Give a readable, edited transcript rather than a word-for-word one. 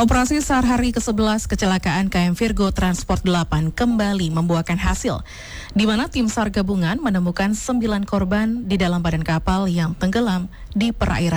Operasi SAR hari ke-11 kecelakaan KM Virgo Transport 8 kembali membuahkan hasil, di mana tim SAR gabungan menemukan 9 korban di dalam badan kapal yang tenggelam di perairan